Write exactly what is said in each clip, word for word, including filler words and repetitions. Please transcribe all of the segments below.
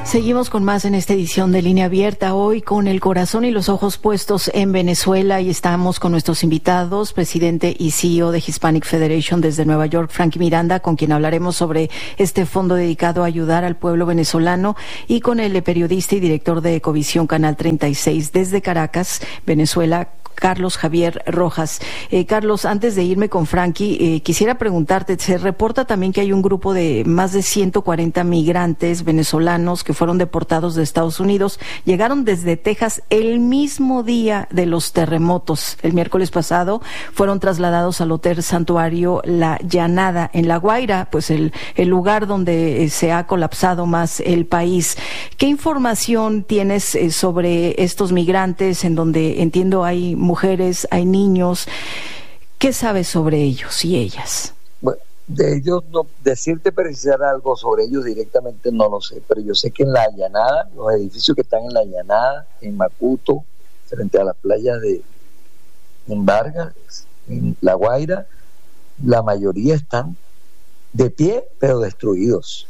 Seguimos con más en esta edición de Línea Abierta, hoy con el corazón y los ojos puestos en Venezuela, y estamos con nuestros invitados, presidente y C E O de Hispanic Federation desde Nueva York, Frankie Miranda, con quien hablaremos sobre este fondo dedicado a ayudar al pueblo venezolano, y con el periodista y director de Ecovisión Canal treinta y seis desde Caracas, Venezuela, Carlos Javier Rojas. Eh, Carlos, antes de irme con Frankie, eh, quisiera preguntarte, se reporta también que hay un grupo de más de ciento cuarenta migrantes venezolanos que fueron deportados de Estados Unidos, llegaron desde Texas el mismo día de los terremotos. El miércoles pasado fueron trasladados al Hotel Santuario La Llanada en La Guaira, pues el, el lugar donde eh, se ha colapsado más el país. ¿Qué información tienes eh, sobre estos migrantes, en donde entiendo hay mujeres, hay niños? ¿Qué sabes sobre ellos y ellas? Bueno, de ellos, no, decirte precisar algo sobre ellos directamente no lo sé, pero yo sé que en La Llanada, los edificios que están en La Llanada, en Macuto, frente a la playa de en Vargas, en La Guaira, la mayoría están de pie, pero destruidos.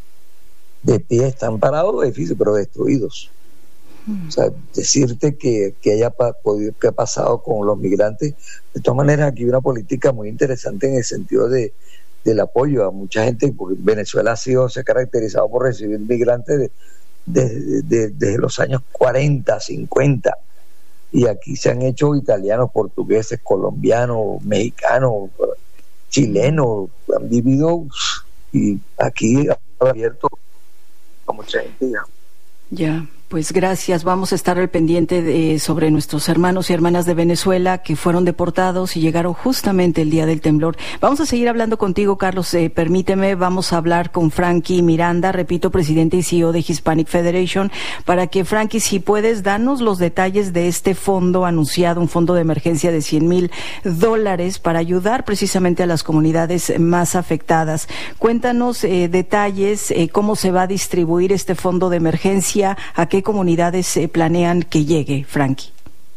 De pie están parados los edificios, pero destruidos. O sea, decirte que, que haya pa, podido, que ha pasado con los migrantes. De todas maneras, aquí hay una política muy interesante en el sentido de del apoyo a mucha gente, porque Venezuela ha sido, se ha caracterizado por recibir migrantes de, de, de, de, desde los años cuarenta, cincuenta, y aquí se han hecho italianos, portugueses, colombianos, mexicanos, chilenos, han vivido, y aquí ha abierto a mucha gente ya. Ya, pues gracias. Vamos a estar al pendiente de, sobre nuestros hermanos y hermanas de Venezuela que fueron deportados y llegaron justamente el día del temblor. Vamos a seguir hablando contigo, Carlos. Eh, permíteme, vamos a hablar con Frankie Miranda, repito, presidente y C E O de Hispanic Federation, para que, Frankie, si puedes, danos los detalles de este fondo anunciado, un fondo de emergencia de cien mil dólares para ayudar precisamente a las comunidades más afectadas. Cuéntanos eh, detalles, eh, cómo se va a distribuir este fondo de emergencia, a qué comunidades se planean que llegue, Frankie.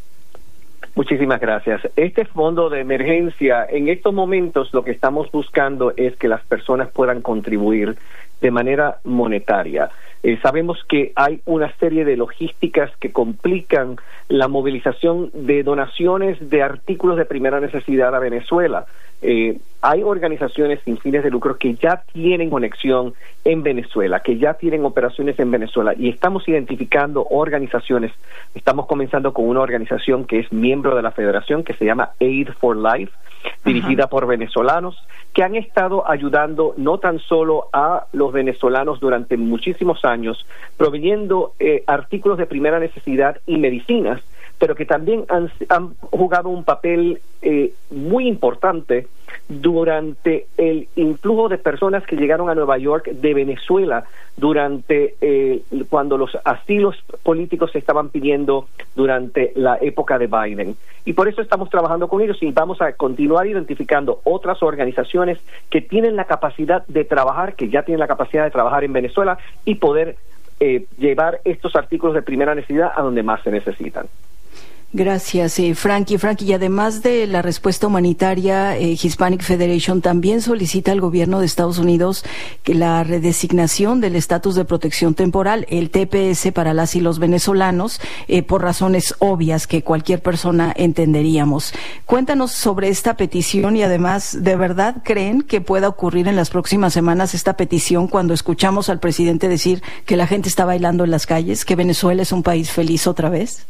Muchísimas gracias. Este fondo de emergencia, en estos momentos lo que estamos buscando es que las personas puedan contribuir de manera monetaria. Eh, sabemos que hay una serie de logísticas que complican la movilización de donaciones de artículos de primera necesidad a Venezuela. Eh, hay organizaciones sin fines de lucro que ya tienen conexión en Venezuela, que ya tienen operaciones en Venezuela, y estamos identificando organizaciones. Estamos comenzando con una organización que es miembro de la federación, que se llama Aid for Life, dirigida uh-huh. por venezolanos, que han estado ayudando no tan solo a los venezolanos durante muchísimos años, proveyendo eh, artículos de primera necesidad y medicinas, pero que también han, han jugado un papel eh, muy importante durante el influjo de personas que llegaron a Nueva York de Venezuela durante eh, cuando los asilos políticos se estaban pidiendo durante la época de Biden. Y por eso estamos trabajando con ellos, y vamos a continuar identificando otras organizaciones que tienen la capacidad de trabajar, que ya tienen la capacidad de trabajar en Venezuela y poder eh, llevar estos artículos de primera necesidad a donde más se necesitan. Gracias, eh, Frankie. Frankie, y además de la respuesta humanitaria, eh, Hispanic Federation también solicita al gobierno de Estados Unidos que la redesignación del estatus de protección temporal, el T P S, para las y los venezolanos, eh, por razones obvias que cualquier persona entenderíamos. Cuéntanos sobre esta petición, y además, ¿de verdad creen que pueda ocurrir en las próximas semanas esta petición, cuando escuchamos al presidente decir que la gente está bailando en las calles, que Venezuela es un país feliz otra vez?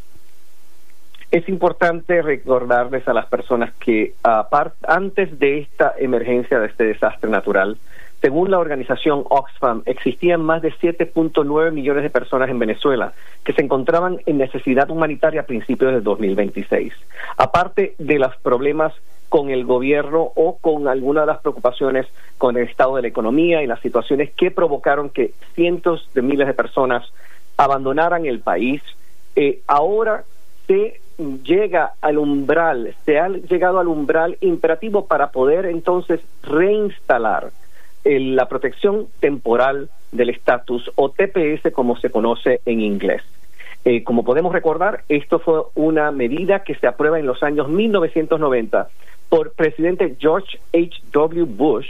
Es importante recordarles a las personas que apart, antes de esta emergencia, de este desastre natural, según la organización Oxfam, existían más de siete punto nueve millones de personas en Venezuela que se encontraban en necesidad humanitaria a principios de dos mil veintiséis. Aparte de los problemas con el gobierno o con alguna de las preocupaciones con el estado de la economía y las situaciones que provocaron que cientos de miles de personas abandonaran el país, eh, ahora se llega al umbral, se ha llegado al umbral imperativo para poder entonces reinstalar el, la protección temporal del estatus, o T P S como se conoce en inglés. Eh, como podemos recordar, esto fue una medida que se aprueba en los años mil novecientos noventa por presidente George H W Bush,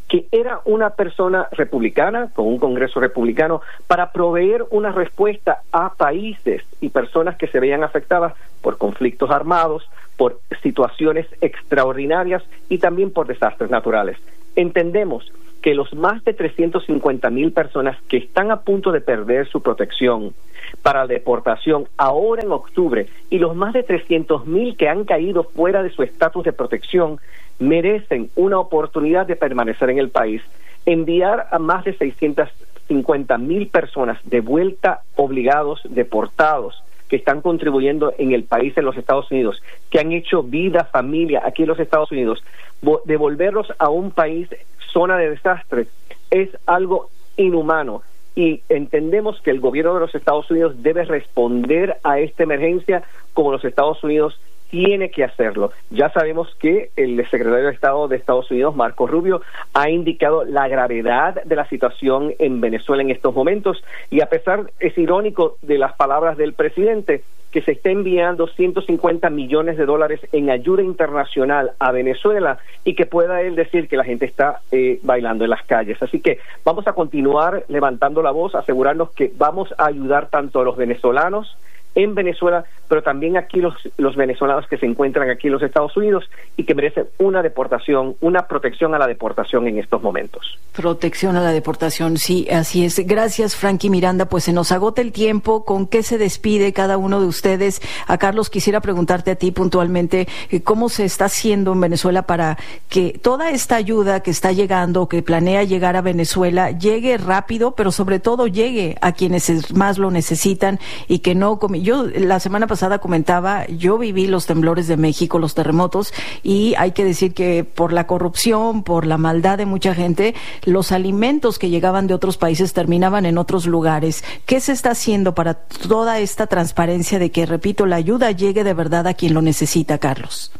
que era una persona republicana, con un Congreso republicano, para proveer una respuesta a países y personas que se veían afectadas por conflictos armados, por situaciones extraordinarias y también por desastres naturales. Entendemos que los más de trescientas cincuenta mil personas que están a punto de perder su protección para la deportación ahora en octubre y los más de trescientos mil que han caído fuera de su estatus de protección merecen una oportunidad de permanecer en el país. Enviar a más de seiscientas cincuenta mil personas de vuelta obligados, deportados, que están contribuyendo en el país, en los Estados Unidos, que han hecho vida, familia aquí en los Estados Unidos, devolverlos a un país zona de desastre, es algo inhumano. Y entendemos que el gobierno de los Estados Unidos debe responder a esta emergencia como los Estados Unidos tiene que hacerlo. Ya sabemos que el secretario de Estado de Estados Unidos, Marco Rubio, ha indicado la gravedad de la situación en Venezuela en estos momentos, y a pesar, es irónico, de las palabras del presidente, que se está enviando ciento cincuenta millones de dólares en ayuda internacional a Venezuela, y que pueda él decir que la gente está eh, bailando en las calles. Así que vamos a continuar levantando la voz, asegurarnos que vamos a ayudar tanto a los venezolanos en Venezuela, pero también aquí los, los venezolanos que se encuentran aquí en los Estados Unidos y que merecen una deportación, una protección a la deportación en estos momentos. Protección a la deportación, sí, así es. Gracias, Frankie Miranda. Pues se nos agota el tiempo. ¿Con qué se despide cada uno de ustedes? A Carlos, quisiera preguntarte a ti puntualmente, ¿cómo se está haciendo en Venezuela para que toda esta ayuda que está llegando, que planea llegar a Venezuela, llegue rápido, pero sobre todo llegue a quienes más lo necesitan y que no... Yo la semana pasada comentaba, yo viví los temblores de México, los terremotos, y hay que decir que por la corrupción, por la maldad de mucha gente, los alimentos que llegaban de otros países terminaban en otros lugares. ¿Qué se está haciendo para toda esta transparencia de que, repito, la ayuda llegue de verdad a quien lo necesita, Carlos?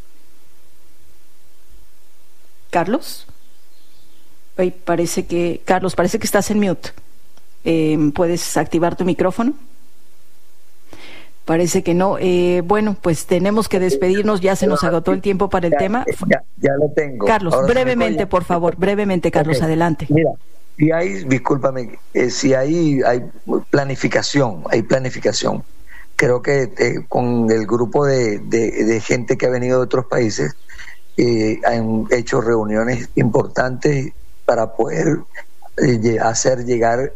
¿Carlos? Ay, parece que, Carlos, parece que estás en mute. Eh, ¿Puedes activar tu micrófono? Parece que no. Eh, bueno, pues tenemos que despedirnos. Ya se nos agotó el tiempo para el ya, tema. Ya, ya lo tengo. Carlos, Ahora brevemente, por favor. Brevemente, Carlos, okay. Adelante. Mira, si hay, discúlpame, eh, si hay, hay planificación, hay planificación. Creo que eh, con el grupo de, de, de gente que ha venido de otros países, eh, han hecho reuniones importantes para poder hacer llegar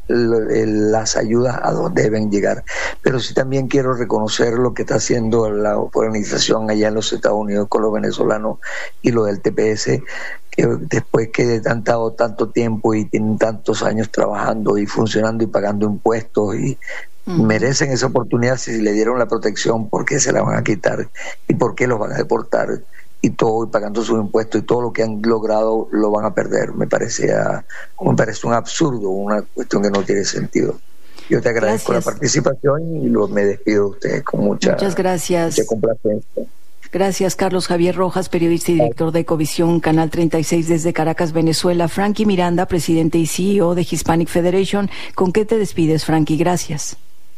las ayudas a donde deben llegar. Pero sí también quiero reconocer lo que está haciendo la organización allá en los Estados Unidos con los venezolanos y lo del T P S, que después que han dado tanto tiempo y tienen tantos años trabajando y funcionando y pagando impuestos y mm. merecen esa oportunidad. Si le dieron la protección, ¿por qué se la van a quitar? ¿Y por qué los van a deportar? Y todo, y pagando sus impuestos, y todo lo que han logrado lo van a perder. Me parece, me parece un absurdo, una cuestión que no tiene sentido. Yo te agradezco gracias. La participación y lo, me despido de ustedes con mucha, Muchas gracias. mucha complacencia. Gracias, Carlos Javier Rojas, periodista y director de Ecovisión, Canal treinta y seis desde Caracas, Venezuela. Frankie Miranda, presidente y C E O de Hispanic Federation. ¿Con qué te despides, Frankie? Gracias.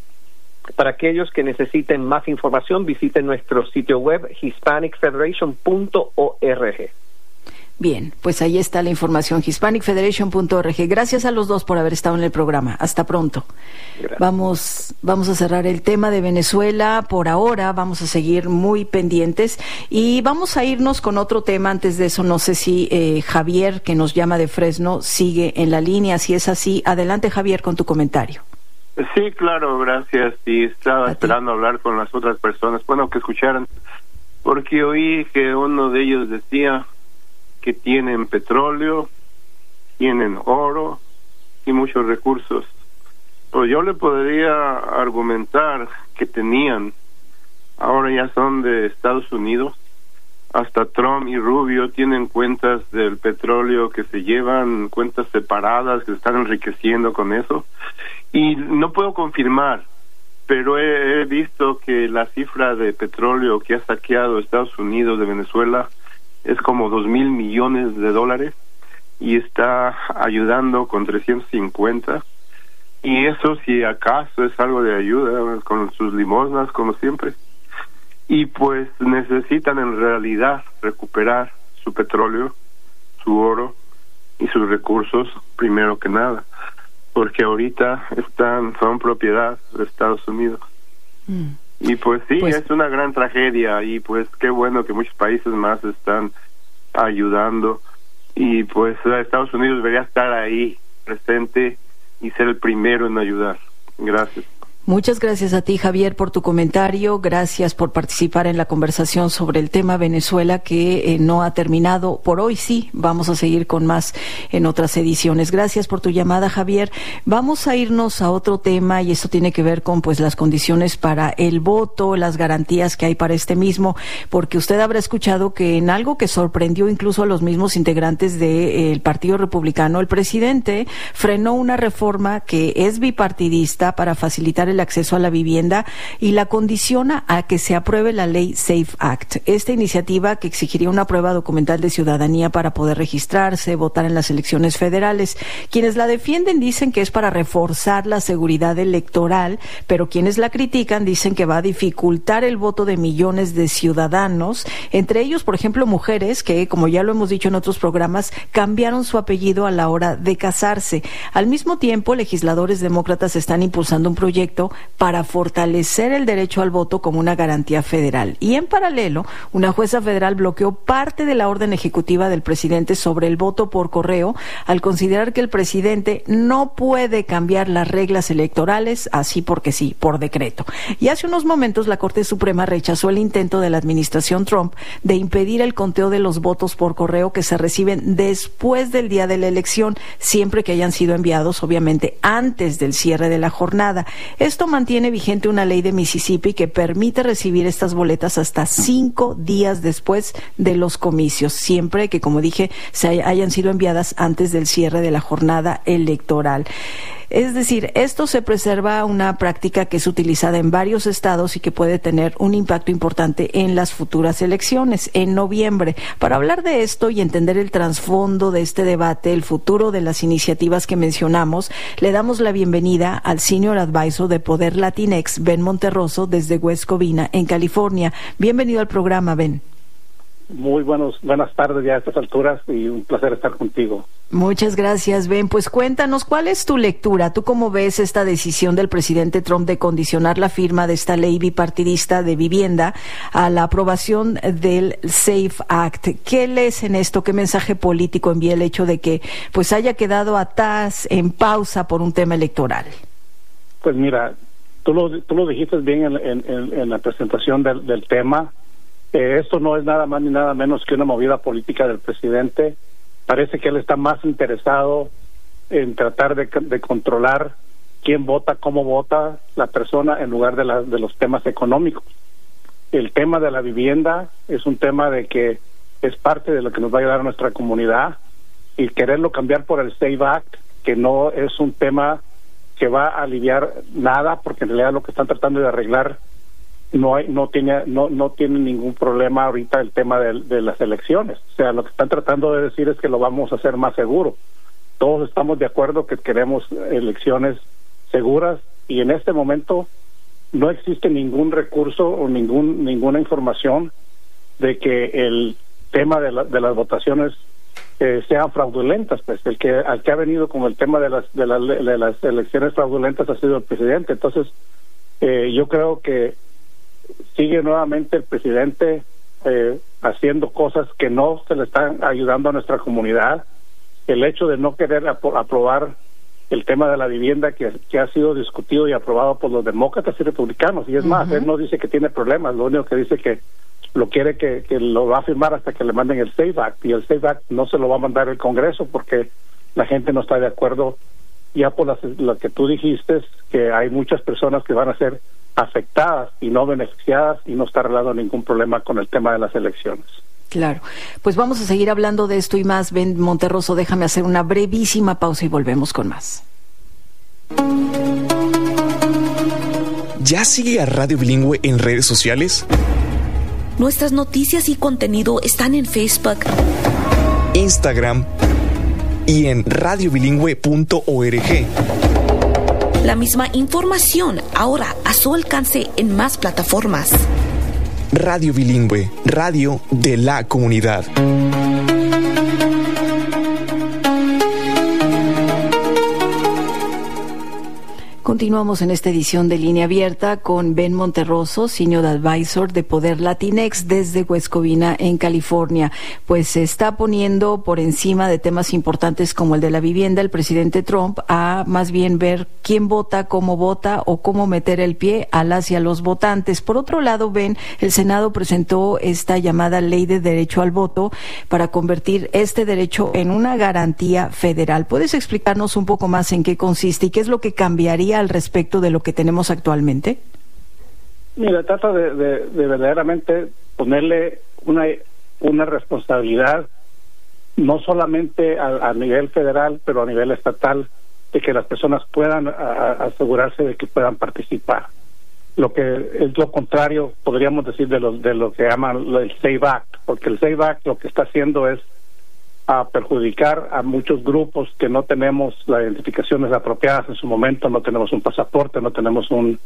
Para aquellos que necesiten más información, visiten nuestro sitio web hispanic federation punto org. Bien, pues ahí está la información, hispanic federation punto org. Gracias a los dos por haber estado en el programa. Hasta pronto. Gracias. Vamos, vamos a cerrar el tema de Venezuela por ahora. Vamos a seguir muy pendientes y vamos a irnos con otro tema. Antes de eso, no sé si eh, Javier, que nos llama de Fresno, sigue en la línea. Si es así, adelante, Javier, con tu comentario. Sí, claro, gracias. Y estaba esperando hablar con las otras personas, bueno, que escucharan, porque oí que uno de ellos decía que tienen petróleo, tienen oro y muchos recursos. Pues yo le podría argumentar que tenían, ahora ya son de Estados Unidos. Hasta Trump y Rubio tienen cuentas del petróleo que se llevan, cuentas separadas, que se están enriqueciendo con eso. Y no puedo confirmar, pero he, he visto que la cifra de petróleo que ha saqueado Estados Unidos de Venezuela es como dos mil millones de dólares y está ayudando con trescientos cincuenta. Y eso, si acaso, es algo de ayuda con sus limosnas, como siempre. Y pues necesitan en realidad recuperar su petróleo, su oro, y sus recursos primero que nada, porque ahorita están son propiedad de Estados Unidos. Mm. Y pues sí, pues, es una gran tragedia, y pues qué bueno que muchos países más están ayudando, y pues Estados Unidos debería estar ahí presente y ser el primero en ayudar. Gracias. Muchas gracias a ti, Javier, por tu comentario. Gracias por participar en la conversación sobre el tema Venezuela, que eh, no ha terminado por hoy. Sí, vamos a seguir con más en otras ediciones. Gracias por tu llamada, Javier. Vamos a irnos a otro tema, y esto tiene que ver con pues las condiciones para el voto, las garantías que hay para este mismo, porque usted habrá escuchado que en algo que sorprendió incluso a los mismos integrantes del Partido Republicano, el presidente frenó una reforma que es bipartidista para facilitar el el acceso a la vivienda, y la condiciona a que se apruebe la ley SAFE Act. Esta iniciativa, que exigiría una prueba documental de ciudadanía para poder registrarse, votar en las elecciones federales. Quienes la defienden dicen que es para reforzar la seguridad electoral, pero quienes la critican dicen que va a dificultar el voto de millones de ciudadanos, entre ellos, por ejemplo, mujeres que, como ya lo hemos dicho en otros programas, cambiaron su apellido a la hora de casarse. Al mismo tiempo, legisladores demócratas están impulsando un proyecto para fortalecer el derecho al voto como una garantía federal. Y en paralelo, una jueza federal bloqueó parte de la orden ejecutiva del presidente sobre el voto por correo, al considerar que el presidente no puede cambiar las reglas electorales así porque sí, por decreto. Y hace unos momentos la Corte Suprema rechazó el intento de la administración Trump de impedir el conteo de los votos por correo que se reciben después del día de la elección, siempre que hayan sido enviados, obviamente, antes del cierre de la jornada. Esto mantiene vigente una ley de Mississippi que permite recibir estas boletas hasta cinco días después de los comicios, siempre que, como dije, se hayan sido enviadas antes del cierre de la jornada electoral. Es decir, esto se preserva una práctica que es utilizada en varios estados y que puede tener un impacto importante en las futuras elecciones en noviembre. Para hablar de esto y entender el trasfondo de este debate, el futuro de las iniciativas que mencionamos, le damos la bienvenida al Senior Advisor de Poder Latinx, Ben Monterroso, desde West Covina, en California. Bienvenido al programa, Ben. Muy buenos, buenas tardes ya a estas alturas, y un placer estar contigo. Muchas gracias, Ben. Pues cuéntanos, ¿cuál es tu lectura? ¿Tú cómo ves esta decisión del presidente Trump de condicionar la firma de esta ley bipartidista de vivienda a la aprobación del SAFE Act? ¿Qué lees en esto? ¿Qué mensaje político envía el hecho de que pues haya quedado atrás, en pausa por un tema electoral? Pues mira, tú lo, tú lo dijiste bien en, en, en la presentación del, del tema. Eh, esto no es nada más ni nada menos que una movida política del presidente. Parece que él está más interesado en tratar de, de controlar quién vota, cómo vota la persona, en lugar de, la, de los temas económicos. El tema de la vivienda es un tema de que es parte de lo que nos va a ayudar a nuestra comunidad, y quererlo cambiar por el SAFE Act, que no es un tema que va a aliviar nada, porque en realidad lo que están tratando de arreglar no hay, no tiene no no tiene ningún problema ahorita el tema de, de las elecciones. O sea, lo que están tratando de decir es que lo vamos a hacer más seguro. Todos estamos de acuerdo que queremos elecciones seguras, y en este momento no existe ningún recurso o ningún ninguna información de que el tema de, la, de las votaciones eh, sean fraudulentas. Pues el que al que ha venido con el tema de las de, la, de las elecciones fraudulentas ha sido el presidente. Entonces eh, yo creo que sigue nuevamente el presidente eh, haciendo cosas que no se le están ayudando a nuestra comunidad. El hecho de no querer apro- aprobar el tema de la vivienda, que, que ha sido discutido y aprobado por los demócratas y republicanos, y es uh-huh. más, él no dice que tiene problemas, lo único que dice que lo quiere que, que lo va a firmar hasta que le manden el SAFE Act, y el SAFE Act no se lo va a mandar el Congreso porque la gente no está de acuerdo, ya por las, lo que tú dijiste, que hay muchas personas que van a ser afectadas y no beneficiadas, y no está arreglando ningún problema con el tema de las elecciones. Claro, pues vamos a seguir hablando de esto y más. Ben Monterroso, déjame hacer una brevísima pausa y volvemos con más. ¿Ya sigue a Radio Bilingüe en redes sociales? Nuestras noticias y contenido están en Facebook, Instagram y en radio bilingüe punto org. La misma información ahora a su alcance en más plataformas. Radio Bilingüe, radio de la comunidad. Continuamos en esta edición de Línea Abierta con Ben Monterroso, Senior Advisor de Poder Latinex desde West Covina, en California. Pues se está poniendo por encima de temas importantes como el de la vivienda el presidente Trump a más bien ver quién vota, cómo vota o cómo meter el pie a las y a los votantes. Por otro lado, Ben, el Senado presentó esta llamada Ley de Derecho al Voto para convertir este derecho en una garantía federal. ¿Puedes explicarnos un poco más en qué consiste y qué es lo que cambiaría al respecto de lo que tenemos actualmente? Mira, trata de, de, de verdaderamente ponerle una, una responsabilidad, no solamente a, a nivel federal, pero a nivel estatal, de que las personas puedan a, a asegurarse de que puedan participar. Lo que es lo contrario, podríamos decir, de lo, de lo que llaman el SAVE Act, porque el SAVE Act lo que está haciendo es a perjudicar a muchos grupos que no tenemos las identificaciones apropiadas en su momento, no tenemos un pasaporte, no tenemos un,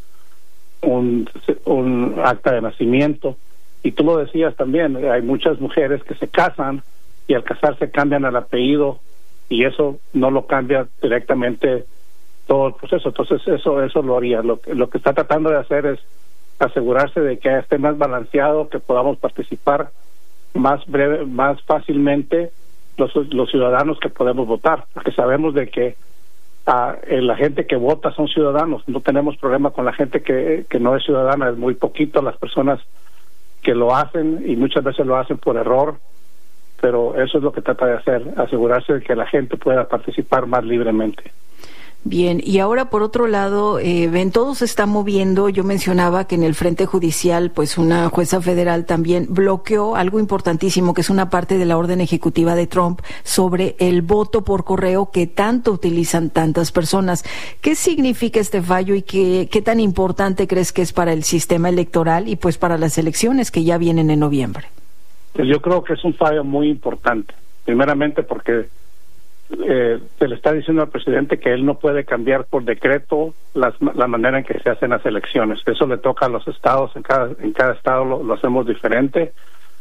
un, un acta de nacimiento. Y tú lo decías también, hay muchas mujeres que se casan y al casarse cambian el apellido y eso no lo cambia directamente todo el proceso. Entonces eso eso lo haría. Lo, lo que está tratando de hacer es asegurarse de que esté más balanceado, que podamos participar más breve, más fácilmente Los, los ciudadanos que podemos votar, porque sabemos de que uh, la gente que vota son ciudadanos, no tenemos problema con la gente que, que no es ciudadana, es muy poquito las personas que lo hacen y muchas veces lo hacen por error, pero eso es lo que trata de hacer, asegurarse de que la gente pueda participar más libremente. Bien, y ahora por otro lado, eh, ven, todo se está moviendo. Yo mencionaba que en el frente judicial, pues una jueza federal también bloqueó algo importantísimo, que es una parte de la orden ejecutiva de Trump sobre el voto por correo que tanto utilizan tantas personas. ¿Qué significa este fallo y qué, qué tan importante crees que es para el sistema electoral y pues para las elecciones que ya vienen en noviembre? Pues yo creo que es un fallo muy importante, primeramente porque Eh, se le está diciendo al presidente que él no puede cambiar por decreto las, la manera en que se hacen las elecciones. Eso le toca a los estados, en cada, en cada estado lo, lo hacemos diferente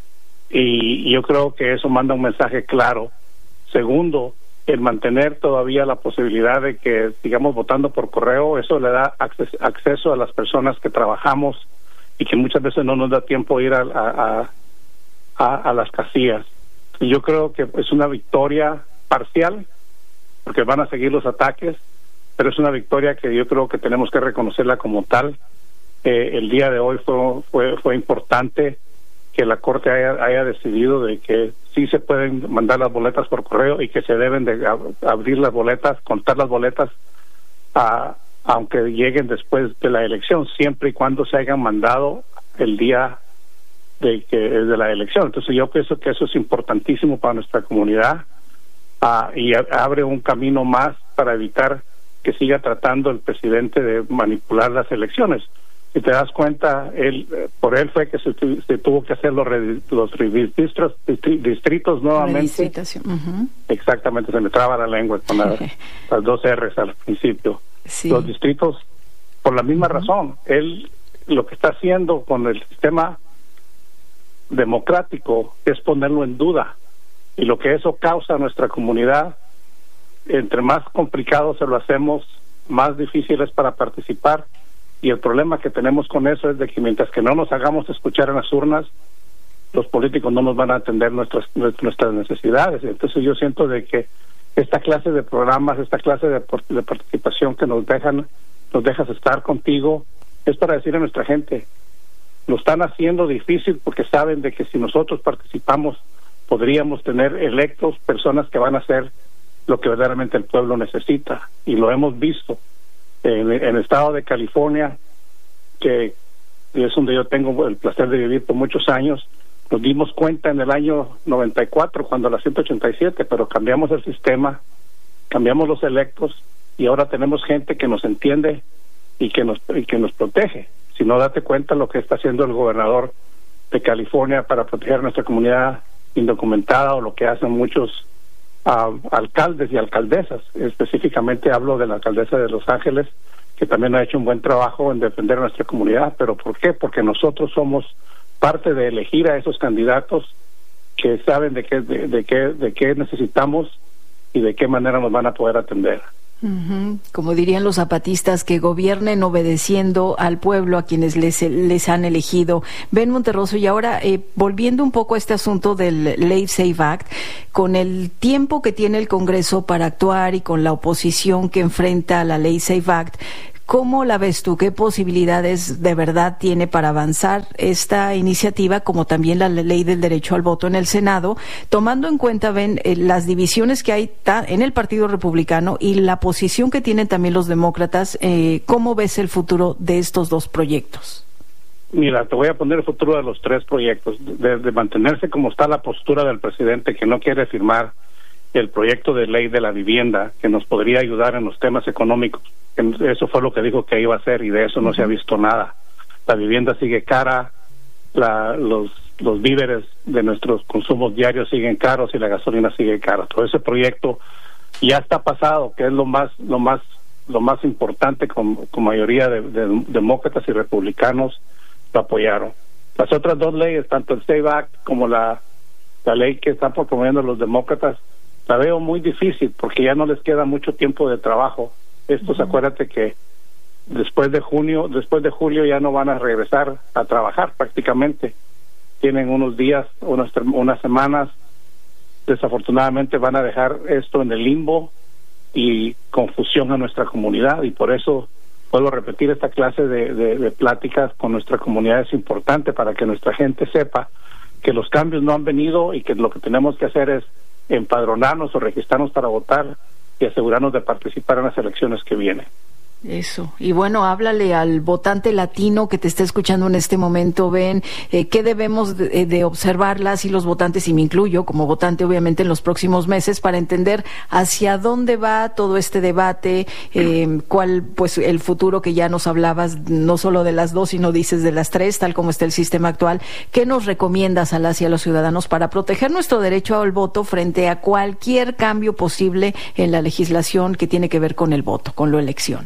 y, y yo creo que eso manda un mensaje claro. Segundo, el mantener todavía la posibilidad de que sigamos votando por correo, eso le da acces, acceso a las personas que trabajamos y que muchas veces no nos da tiempo ir a, a, a, a las casillas. Y yo creo que es una victoria parcial, porque van a seguir los ataques, pero es una victoria que yo creo que tenemos que reconocerla como tal. Eh, el día de hoy fue, fue fue importante que la Corte haya, haya decidido de que sí se pueden mandar las boletas por correo y que se deben de ab- abrir las boletas, contar las boletas, a, aunque lleguen después de la elección, siempre y cuando se hayan mandado el día de, que, de la elección. Entonces yo pienso que eso es importantísimo para nuestra comunidad. Uh, y a, abre un camino más para evitar que siga tratando el presidente de manipular las elecciones. Si te das cuenta, él por él fue que se, tu, se tuvo que hacer los, re, los distritos, distritos nuevamente. Uh-huh. Exactamente, se me traba la lengua con la, las dos R's al principio. Sí. Los distritos, por la misma uh-huh. razón, él lo que está haciendo con el sistema democrático es ponerlo en duda. Y lo que eso causa a nuestra comunidad, entre más complicado se lo hacemos, más difícil es para participar. Y el problema que tenemos con eso es de que mientras que no nos hagamos escuchar en las urnas, los políticos no nos van a atender nuestras nuestras necesidades. Entonces yo siento de que esta clase de programas, esta clase de, de participación que nos dejan, nos dejas estar contigo, es para decir a nuestra gente, lo están haciendo difícil porque saben de que si nosotros participamos, podríamos tener electos personas que van a hacer lo que verdaderamente el pueblo necesita, y lo hemos visto en, en el estado de California, que es donde yo tengo el placer de vivir por muchos años. Nos dimos cuenta en el año noventa y cuatro, cuando la ciento ochenta y siete, pero cambiamos el sistema, cambiamos los electos, y ahora tenemos gente que nos entiende y que nos, y que nos protege. Si no, date cuenta lo que está haciendo el gobernador de California para proteger a nuestra comunidad indocumentada, o lo que hacen muchos uh, alcaldes y alcaldesas. Específicamente hablo de la alcaldesa de Los Ángeles, que también ha hecho un buen trabajo en defender a nuestra comunidad. ¿Pero por qué? Porque nosotros somos parte de elegir a esos candidatos que saben de qué de, de qué de qué necesitamos y de qué manera nos van a poder atender. Uh-huh. Como dirían los zapatistas, que gobiernen obedeciendo al pueblo a quienes les, les han elegido. Ben Monterroso, y ahora eh, volviendo un poco a este asunto del Lay Safe Act, con el tiempo que tiene el Congreso para actuar y con la oposición que enfrenta a la Lay Safe Act, ¿cómo la ves tú? ¿Qué posibilidades de verdad tiene para avanzar esta iniciativa, como también la ley del derecho al voto en el Senado, tomando en cuenta, Ben, eh, las divisiones que hay en el Partido Republicano y la posición que tienen también los demócratas? Eh, ¿Cómo ves el futuro de estos dos proyectos? Mira, te voy a poner el futuro de los tres proyectos. De, de mantenerse como está la postura del presidente, que no quiere firmar el proyecto de ley de la vivienda, que nos podría ayudar en los temas económicos. Eso fue lo que dijo que iba a hacer, y de eso no se ha visto nada. La vivienda sigue cara, la, los los víveres de nuestros consumos diarios siguen caros y la gasolina sigue cara. Todo ese proyecto ya está pasado, que es lo más lo más lo más importante, con, con mayoría de, de demócratas y republicanos lo apoyaron. Las otras dos leyes, tanto el SAVE Act como la la ley que están promoviendo los demócratas, la veo muy difícil porque ya no les queda mucho tiempo de trabajo. Estos, uh-huh. acuérdate que después de junio, después de julio ya no van a regresar a trabajar prácticamente. Tienen unos días, unas, unas semanas. Desafortunadamente van a dejar esto en el limbo y confusión a nuestra comunidad, y por eso puedo repetir, esta clase de, de, de pláticas con nuestra comunidad es importante para que nuestra gente sepa que los cambios no han venido y que lo que tenemos que hacer es empadronarnos o registrarnos para votar y asegurarnos de participar en las elecciones que vienen. Eso. Y bueno, háblale al votante latino que te está escuchando en este momento, Ben, eh, ¿qué debemos de, de observarlas y los votantes, y me incluyo como votante obviamente, en los próximos meses, para entender hacia dónde va todo este debate, eh, cuál, pues, el futuro que ya nos hablabas, no solo de las dos, sino dices de las tres, tal como está el sistema actual? ¿Qué nos recomiendas a las y a los ciudadanos para proteger nuestro derecho al voto frente a cualquier cambio posible en la legislación que tiene que ver con el voto, con la elección?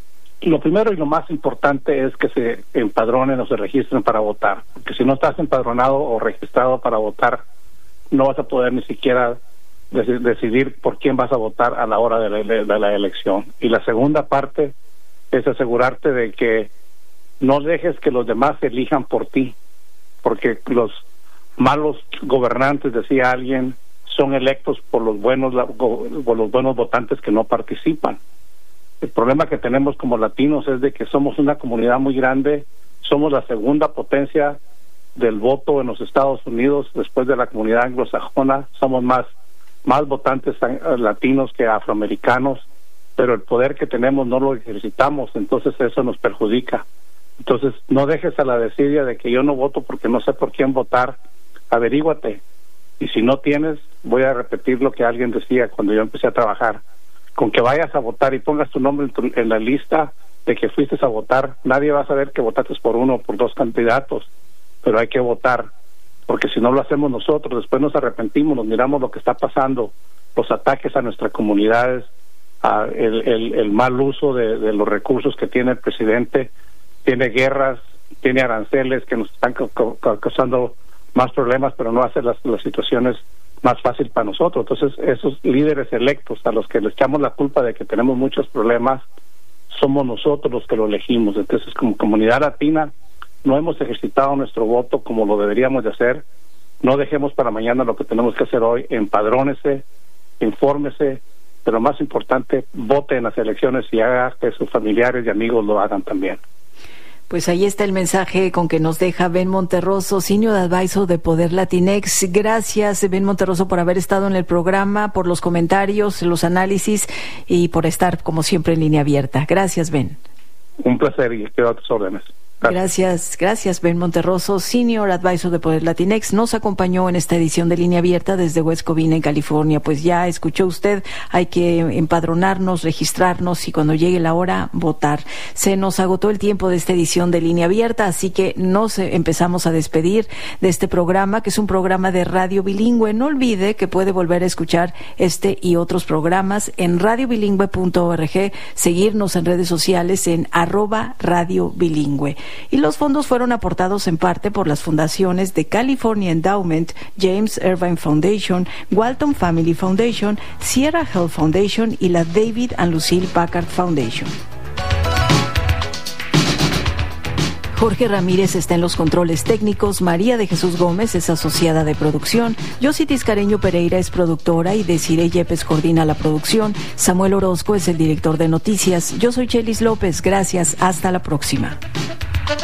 Lo primero y lo más importante es que se empadronen o se registren para votar, porque si no estás empadronado o registrado para votar, no vas a poder ni siquiera dec- decidir por quién vas a votar a la hora de la, de la elección. Y la segunda parte es asegurarte de que no dejes que los demás elijan por ti, porque los malos gobernantes, decía alguien, son electos por los buenos por los buenos votantes que no participan. El problema que tenemos como latinos es de que somos una comunidad muy grande, somos la segunda potencia del voto en los Estados Unidos después de la comunidad anglosajona, somos más, más votantes latinos que afroamericanos, pero el poder que tenemos no lo ejercitamos, entonces eso nos perjudica. Entonces no dejes a la desidia de que yo no voto porque no sé por quién votar, averíguate, y si no tienes, voy a repetir lo que alguien decía cuando yo empecé a trabajar: con que vayas a votar y pongas tu nombre en, tu, en la lista de que fuiste a votar, nadie va a saber que votaste por uno o por dos candidatos, pero hay que votar, porque si no lo hacemos nosotros, después nos arrepentimos, nos miramos lo que está pasando, los ataques a nuestras comunidades, a el, el, el mal uso de, de los recursos que tiene el presidente, tiene guerras, tiene aranceles que nos están ca- ca- causando más problemas, pero no hace las, las situaciones más fácil para nosotros. Entonces, esos líderes electos a los que les echamos la culpa de que tenemos muchos problemas, somos nosotros los que lo elegimos. Entonces, como comunidad latina, no hemos ejercitado nuestro voto como lo deberíamos de hacer. No dejemos para mañana lo que tenemos que hacer hoy. Empadrónese, infórmese, pero más importante, vote en las elecciones y haga que sus familiares y amigos lo hagan también. Pues ahí está el mensaje con que nos deja Ben Monterroso, Senior Advisor de Poder Latinex. Gracias, Ben Monterroso, por haber estado en el programa, por los comentarios, los análisis y por estar, como siempre, en línea abierta. Gracias, Ben. Un placer y quedo a tus órdenes. Gracias, gracias, Ben Monterroso, Senior Advisor de Poder Latinex. Nos acompañó en esta edición de Línea Abierta desde West Covina, en California. Pues ya escuchó usted, hay que empadronarnos, registrarnos y cuando llegue la hora, votar. Se nos agotó el tiempo de esta edición de Línea Abierta, así que nos empezamos a despedir de este programa, que es un programa de radio bilingüe. No olvide que puede volver a escuchar este y otros programas en radio bilingüe punto org, seguirnos en redes sociales en arroba radio bilingüe. y los fondos fueron aportados en parte por las fundaciones de California Endowment, James Irvine Foundation, Walton Family Foundation, Sierra Health Foundation y la David and Lucille Packard Foundation. Jorge Ramírez está en los controles técnicos, María de Jesús Gómez es asociada de producción, Yossi Tiscareño Pereira es productora y Desiree Yepes coordina la producción, Samuel Orozco es el director de noticias, yo soy Chelis López, gracias, hasta la próxima.